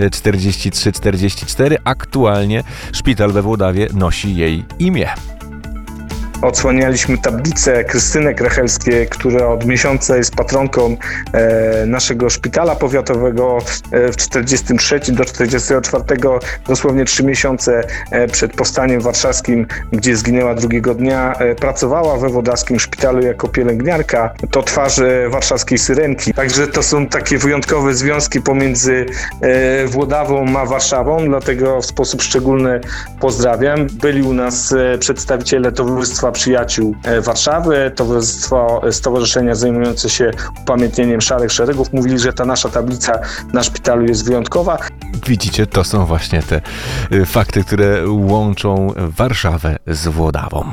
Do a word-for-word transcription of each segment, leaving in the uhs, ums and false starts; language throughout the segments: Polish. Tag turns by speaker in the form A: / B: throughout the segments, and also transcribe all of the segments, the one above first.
A: czterdzieści trzy czterdzieści cztery. Aktualnie szpital we Włodawie nosi jej imię.
B: Odsłanialiśmy tablicę Krystynek Rachelskiej, która od miesiąca jest patronką e, naszego szpitala powiatowego. E, w czterdziestym trzecim do czterdziestego czwartego, dosłownie trzy miesiące e, przed powstaniem warszawskim, gdzie zginęła drugiego dnia, e, pracowała we włodawskim szpitalu jako pielęgniarka. To twarz e, warszawskiej Syrenki. Także to są takie wyjątkowe związki pomiędzy e, Włodawą a Warszawą, dlatego w sposób szczególny pozdrawiam. Byli u nas e, przedstawiciele Towarzystwa Przyjaciół Warszawy, Towarzystwo Stowarzyszenia zajmujące się upamiętnieniem Szarych Szeregów. Mówili, że ta nasza tablica na szpitalu jest wyjątkowa.
A: Widzicie, to są właśnie te fakty, które łączą Warszawę z Włodawą.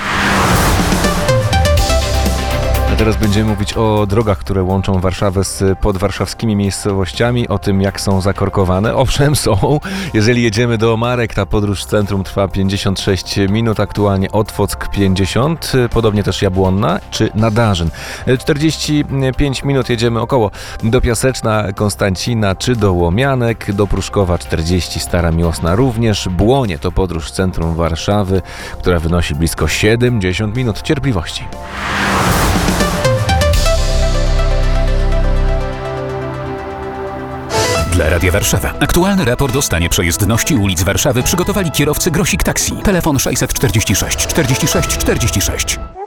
A: A teraz będziemy mówić o drogach, które łączą Warszawę z podwarszawskimi miejscowościami, o tym, jak są zakorkowane. Owszem, są. Jeżeli jedziemy do Marek, ta podróż z centrum trwa pięćdziesiąt sześć minut, aktualnie Otwock pięćdziesiąt, podobnie też Jabłonna czy Nadarzyn. czterdzieści pięć minut jedziemy około do Piaseczna, Konstancina czy do Łomianek, do Pruszkowa czterdzieści, Stara Miłosna również. Błonie to podróż z centrum Warszawy, która wynosi blisko siedemdziesiąt minut. Cierpliwości.
C: Dla Radia Warszawa. Aktualny raport o stanie przejezdności ulic Warszawy przygotowali kierowcy Grosik Taxi. Telefon sześćset czterdzieści sześć czterdzieści sześć czterdzieści sześć.